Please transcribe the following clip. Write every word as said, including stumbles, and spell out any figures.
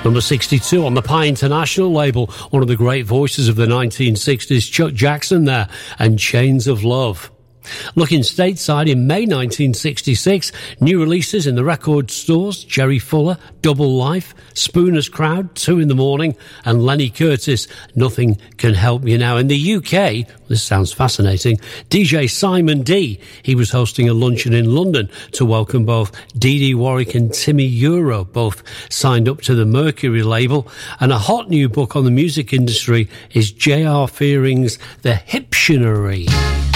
Number sixty-two on the Pie International label, one of the great voices of the nineteen sixties, Chuck Jackson there, and Chains of Love. Looking stateside in May nineteen sixty-six, new releases in the record stores, Jerry Fuller, Double Life, Spooner's Crowd, Two in the Morning, and Lenny Curtis, Nothing Can Help You Now. In the U K, this sounds fascinating, D J Simon D, he was hosting a luncheon in London to welcome both Dee Dee Warwick and Timmy Euro, both signed up to the Mercury label. And a hot new book on the music industry is J R Fearing's The Hiptionary.